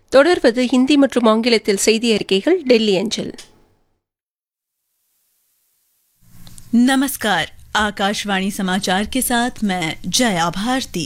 தொடர்வது ஹிந்தி மற்றும் ஆங்கிலத்தில் செய்தி அறிக்கைகள் டெல்லி அஞ்சல். नमस्कार, आकाशवाणी समाचार के साथ मैं जया भारती।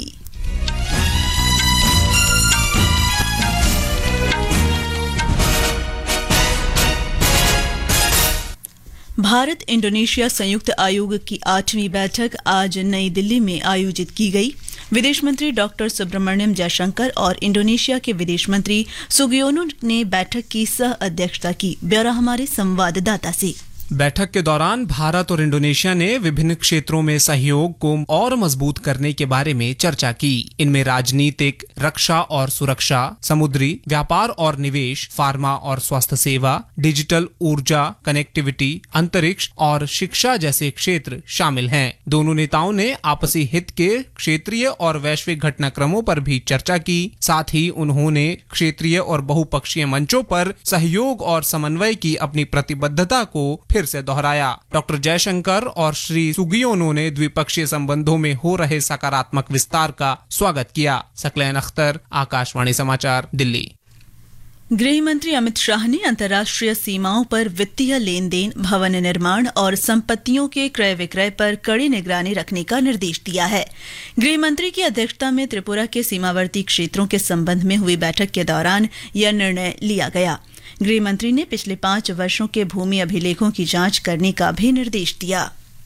भारत इंडोनेशिया संयुक्त आयोग की 8वीं बैठक आज नई दिल्ली में आयोजित की गई। विदेश मंत्री डॉक्टर सुब्रमण्यम जयशंकर और इंडोनेशिया के विदेश मंत्री सुगियोनो ने बैठक की सह अध्यक्षता की। ब्यौरा हमारे संवाददाता से। बैठक के दौरान भारत और इंडोनेशिया ने विभिन्न क्षेत्रों में सहयोग को और मजबूत करने के बारे में चर्चा की। इनमें राजनीतिक, रक्षा और सुरक्षा, समुद्री व्यापार और निवेश, फार्मा और स्वास्थ्य सेवा, डिजिटल ऊर्जा, कनेक्टिविटी, अंतरिक्ष और शिक्षा जैसे क्षेत्र शामिल हैं। दोनों नेताओं ने आपसी हित के क्षेत्रीय और वैश्विक घटनाक्रमों पर भी चर्चा की। साथ ही उन्होंने क्षेत्रीय और बहुपक्षीय मंचों पर सहयोग और समन्वय की अपनी प्रतिबद्धता को फिर से दोहराया। डॉक्टर जयशंकर और श्री सुगियोनो ने द्विपक्षीय संबंधों में हो रहे सकारात्मक विस्तार का स्वागत किया। सकलैन अख्तर, आकाशवाणी समाचार, दिल्ली। गृह मंत्री अमित शाह ने अंतर्राष्ट्रीय सीमाओं पर वित्तीय लेन देन, भवन निर्माण और संपत्तियों के क्रय विक्रय पर कड़ी निगरानी रखने का निर्देश दिया है। गृह मंत्री की अध्यक्षता में त्रिपुरा के सीमावर्ती क्षेत्रों के संबंध में हुई बैठक के दौरान यह निर्णय लिया गया। गृह मंत्री ने पिछले 5 वर्षों के भूमि अभिलेखों की जांच करने का भी निर्देश दिया।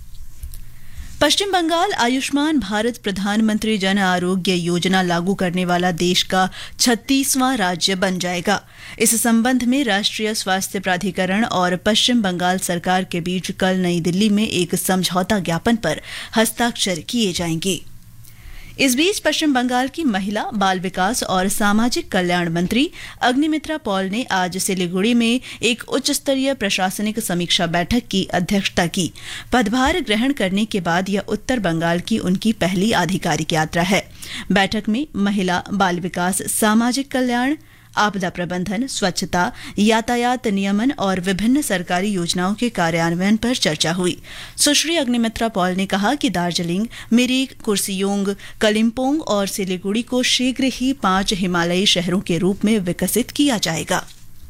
पश्चिम बंगाल आयुष्मान भारत प्रधानमंत्री जन आरोग्य योजना लागू करने वाला देश का 36वां राज्य बन जाएगा। इस संबंध में राष्ट्रीय स्वास्थ्य प्राधिकरण और पश्चिम बंगाल सरकार के बीच कल नई दिल्ली में एक समझौता ज्ञापन पर हस्ताक्षर किए जाएंगे। इस बीच पश्चिम बंगाल की महिला, बाल विकास और सामाजिक कल्याण मंत्री अग्निमित्रा पॉल ने आज सिलीगुड़ी में एक उच्च स्तरीय प्रशासनिक समीक्षा बैठक की अध्यक्षता की। पदभार ग्रहण करने के बाद यह उत्तर बंगाल की उनकी पहली आधिकारिक यात्रा है। बैठक में महिला, बाल विकास, सामाजिक कल्याण, आपदा प्रबंधन, स्वच्छता, यातायात नियमन और विभिन्न सरकारी योजनाओं के कार्यान्वयन पर चर्चा हुई। सुश्री अग्निमित्रा पॉल ने कहा कि दार्जिलिंग, मिरिक, कुर्सियोंग, कलिम्पोंग और सिलीगुड़ी को शीघ्र ही 5 हिमालयी शहरों के रूप में विकसित किया जाएगा।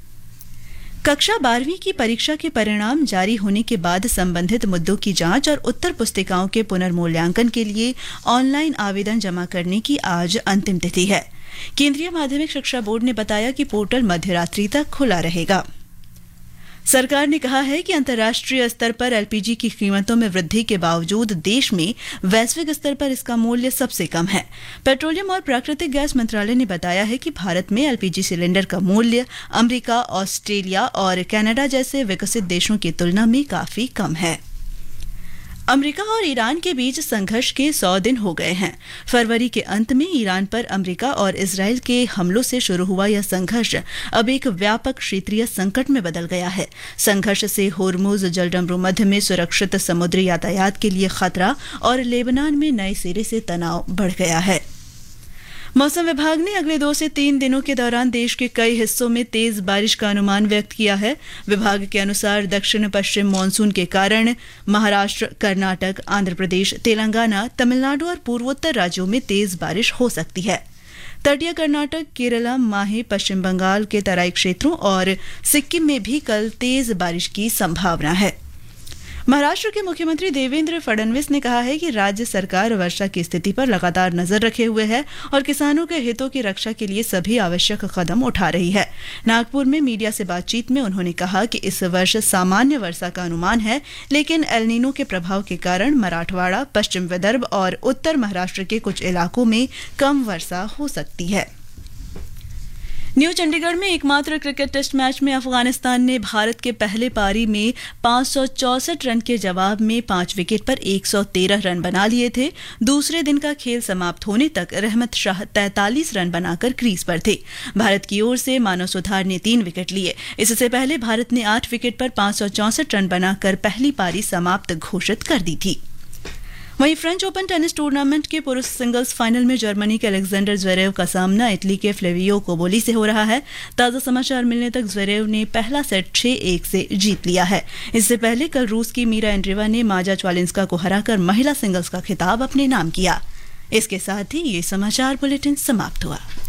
कक्षा 12वीं की परीक्षा के परिणाम जारी होने के बाद संबंधित मुद्दों की जांच और उत्तर पुस्तिकाओं के पुनर्मूल्यांकन के लिए ऑनलाइन आवेदन जमा करने की आज अंतिम तिथि है। केंद्रीय माध्यमिक शिक्षा बोर्ड ने बताया कि पोर्टल मध्यरात्रि तक खुला रहेगा। सरकार ने कहा है कि अंतर्राष्ट्रीय स्तर पर एलपीजी की कीमतों में वृद्धि के बावजूद देश में वैश्विक स्तर पर इसका मूल्य सबसे कम है। पेट्रोलियम और प्राकृतिक गैस मंत्रालय ने बताया है कि भारत में एलपीजी सिलेंडर का मूल्य अमेरिका, ऑस्ट्रेलिया और कनाडा जैसे विकसित देशों की तुलना में काफी कम है। अमेरिका और ईरान के बीच संघर्ष के 100 दिन हो गए हैं। फरवरी के अंत में ईरान पर अमेरिका और इजरायल के हमलों से शुरू हुआ यह संघर्ष अब एक व्यापक क्षेत्रीय संकट में बदल गया है। संघर्ष से होर्मुज जलडमरू मध्य में सुरक्षित समुद्री यातायात के लिए खतरा और लेबनान में नए सिरे से तनाव बढ़ गया है। मौसम विभाग ने अगले 2 से 3 दिनों के दौरान देश के कई हिस्सों में तेज बारिश का अनुमान व्यक्त किया है। विभाग के अनुसार दक्षिण पश्चिम मानसून के कारण महाराष्ट्र, कर्नाटक, आंध्र प्रदेश, तेलंगाना, तमिलनाडु और पूर्वोत्तर राज्यों में तेज बारिश हो सकती है। तटीय कर्नाटक, केरला, माहे, पश्चिम बंगाल के तराई क्षेत्रों और सिक्किम में भी कल तेज बारिश की संभावना है। महाराष्ट्र के मुख्यमंत्री देवेंद्र फडणवीस ने कहा है कि राज्य सरकार वर्षा की स्थिति पर लगातार नजर रखे हुए है और किसानों के हितों की रक्षा के लिए सभी आवश्यक कदम उठा रही है। नागपुर में मीडिया से बातचीत में उन्होंने कहा कि इस वर्ष सामान्य वर्षा का अनुमान है, लेकिन एल नीनो के प्रभाव के कारण मराठवाड़ा, पश्चिम विदर्भ और उत्तर महाराष्ट्र के कुछ इलाकों में कम वर्षा हो सकती है। न्यू चंडीगढ़ में एकमात्र क्रिकेट टेस्ट मैच में अफगानिस्तान ने भारत के पहले पारी में 564 रन के जवाब में 5 विकेट पर 113 रन बना लिए थे। दूसरे दिन का खेल समाप्त होने तक रहमत शाह 43 रन बनाकर क्रीज पर थे। भारत की ओर से मानव सुधार ने 3 विकेट लिए। इससे पहले भारत ने 8 विकेट पर 564 रन बनाकर पहली पारी समाप्त घोषित कर दी थी। वहीं फ्रेंच ओपन टेनिस टूर्नामेंट के पुरुष सिंगल्स फाइनल में जर्मनी के अलेक्जेंडर ज़्वेरेव का सामना इटली के फ्लेवियो कोबोली से हो रहा है। ताज़ा समाचार मिलने तक ज़्वेरेव ने पहला सेट 6-1 से जीत लिया है। इससे पहले कल रूस की मीरा एंड्रीवा ने माजा च्वालिंस्का को हराकर महिला सिंगल्स का खिताब अपने नाम किया। इसके साथ ही ये समाचार बुलेटिन समाप्त हुआ।